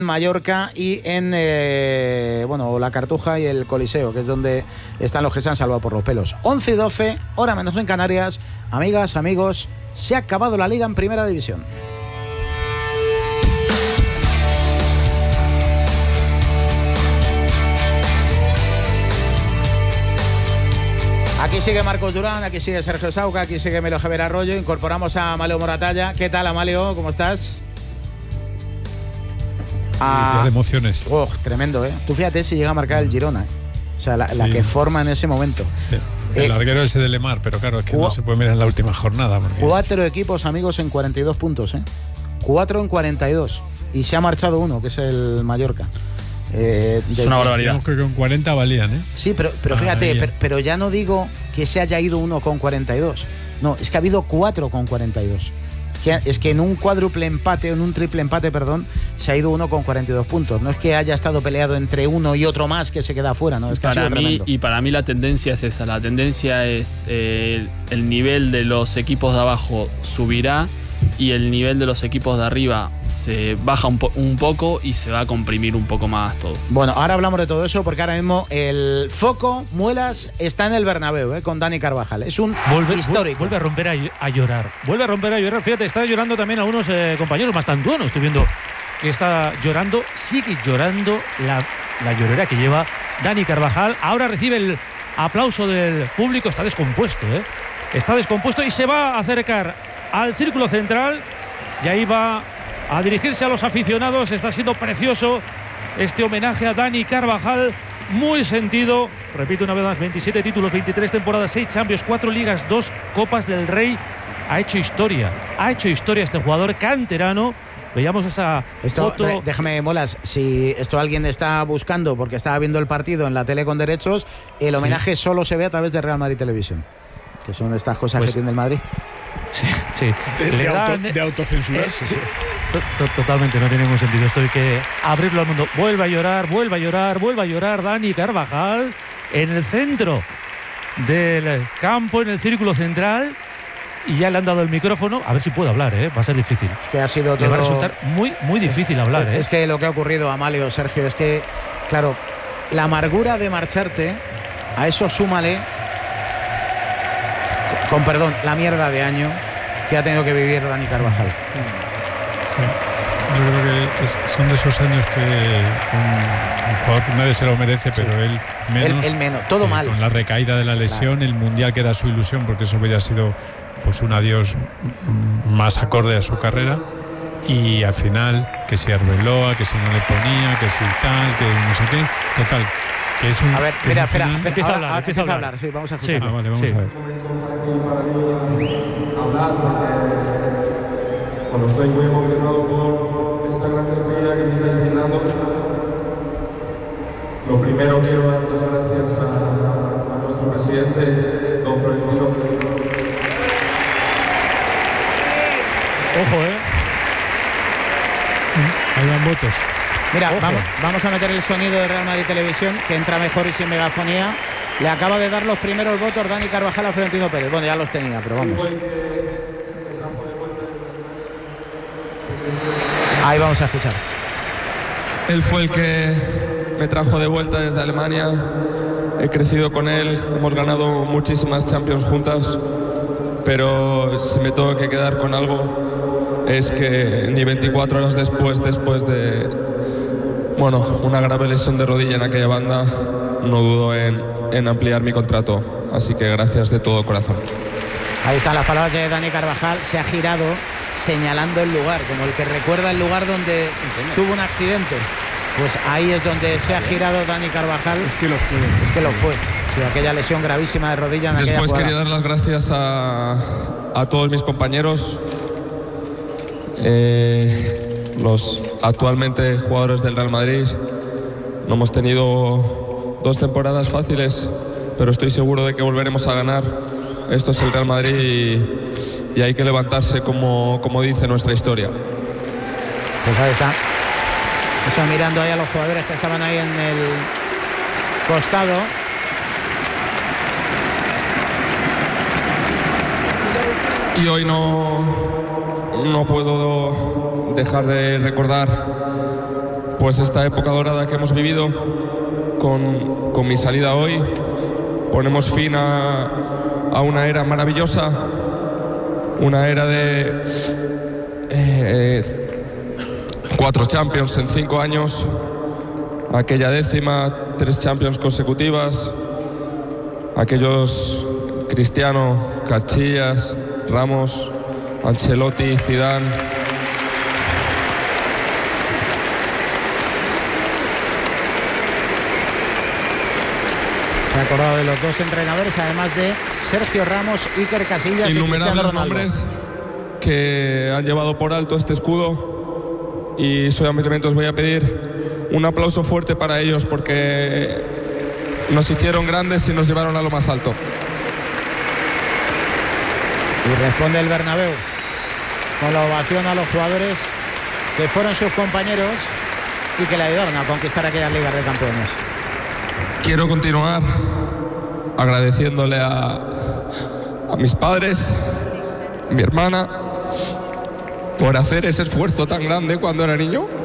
Mallorca y en la Cartuja y el Coliseo, que es donde están los que se han salvado por los pelos. 11 y 12, hora menos en Canarias. Amigas, amigos, se ha acabado la Liga en Primera División. Aquí sigue Marcos Durán, aquí sigue Sergio Sauca, aquí sigue Melo Javier Arroyo. Incorporamos a Amalio Moratalla. ¿Qué tal, Amalio? ¿Cómo estás? De emociones. Tremendo, ¿eh? Tú fíjate si llega a marcar el Girona, ¿eh? O sea, la que forma en ese momento. El larguero ese de Lemar, pero claro, es que no se puede mirar en la última jornada. Porque... 4 equipos, amigos, en 42 puntos, ¿eh? 4 en 42. Y se ha marchado uno, que es el Mallorca. Es una barbaridad. Creo que con 40 valían, ¿eh? Sí, pero fíjate, pero ya no digo que se haya ido uno con 42. No, es que ha habido 4 con 42. Es que en un cuádruple empate, en un triple empate, perdón, se ha ido uno con 42 puntos. No es que haya estado peleado entre uno y otro más que se queda afuera, ¿no? Es que para mí la tendencia es esa. La tendencia es el nivel de los equipos de abajo subirá y el nivel de los equipos de arriba se baja un poco y se va a comprimir un poco más todo. Bueno, ahora hablamos de todo eso porque ahora mismo el foco Muelas está en el Bernabéu, con Dani Carvajal. Es un histórico. Vuelve a romper a llorar. Vuelve a romper a llorar. Fíjate, está llorando también algunos compañeros Mastantuono. Estoy viendo que está llorando. Sigue llorando la llorera que lleva Dani Carvajal. Ahora recibe el aplauso del público. Está descompuesto, Está descompuesto y se va a acercar al círculo central y ahí va a dirigirse a los aficionados. Está siendo precioso este homenaje a Dani Carvajal, muy sentido. Repito una vez más, 27 títulos, 23 temporadas, 6 Champions, 4 Ligas, 2 Copas del Rey. Ha hecho historia este jugador canterano. Veíamos esa foto. Déjame, Molas, si esto alguien está buscando porque estaba viendo el partido en la tele con derechos, el homenaje solo se ve a través de Real Madrid Televisión, que son estas cosas que tiene el Madrid. Sí. De autocensurarse. Sí. Totalmente, no tiene ningún sentido. Esto hay que abrirlo al mundo. Vuelve a llorar Dani Carvajal en el centro del campo, en el círculo central. Y ya le han dado el micrófono. A ver si puede hablar, va a ser difícil. Es que ha sido todo... Le va a resultar muy, muy difícil hablar, Es que lo que ha ocurrido, Amalio, Sergio, es que, claro, la amargura de marcharte, a eso súmale, con perdón, la mierda de año que ha tenido que vivir Dani Carvajal. Sí, yo creo que son de esos años que un jugador nadie se lo merece, pero él menos. Él menos, todo mal. Con la recaída de la lesión, el Mundial, que era su ilusión, porque eso hubiera sido pues un adiós más acorde a su carrera. Y al final, que si Arbeloa, que si no le ponía, que si tal, que no sé qué, total. Que es un, a ver, mira, espera, empieza a hablar. Sí, vamos a escuchar. Sí. Vale, vamos a ver. Hablar porque estoy muy emocionado por esta gran despedida que me estáis brindando. Lo primero, quiero dar las gracias a nuestro presidente, don Florentino. Ojo, Ahí van votos. Mira, vamos a meter el sonido de Real Madrid Televisión, que entra mejor y sin megafonía. Le acaba de dar los primeros votos Dani Carvajal a Florentino Pérez. Bueno, ya los tenía, pero vamos. Ahí vamos a escuchar. Él fue el que me trajo de vuelta desde Alemania. He crecido con él, hemos ganado muchísimas Champions juntas, pero si me tengo que quedar con algo es que ni 24 horas después de una grave lesión de rodilla en aquella banda, no dudo en ampliar mi contrato. Así que gracias de todo corazón. Ahí están las palabras de Dani Carvajal. Se ha girado señalando el lugar, como el que recuerda el lugar donde tuvo un accidente. Pues ahí es donde se ha girado Dani Carvajal. Es que lo fue. Sí, aquella lesión gravísima de rodilla en aquella Después jugada. quería dar las gracias a todos mis compañeros, los actualmente jugadores del Real Madrid. No hemos tenido 2 temporadas fáciles, pero estoy seguro de que volveremos a ganar. Esto es el Real Madrid y hay que levantarse, como dice nuestra historia. Pues ahí está. Eso, mirando ahí a los jugadores que estaban ahí en el costado. Y hoy no puedo dejar de recordar pues esta época dorada que hemos vivido con mi salida hoy. Ponemos fin a una era maravillosa, una era de 4 Champions en 5 años, aquella 10ª, 3 Champions consecutivas, aquellos Cristiano, Casillas, Ramos, Ancelotti, Zidane. Se ha acordado de los 2 entrenadores, además de Sergio Ramos, Iker Casillas y innumerables nombres que han llevado por alto este escudo, y solamente os voy a pedir un aplauso fuerte para ellos, porque nos hicieron grandes y nos llevaron a lo más alto. Y responde el Bernabéu con la ovación a los jugadores que fueron sus compañeros y que le ayudaron a conquistar aquellas Ligas de Campeones. Quiero continuar agradeciéndole a mis padres, a mi hermana, por hacer ese esfuerzo tan grande cuando era niño.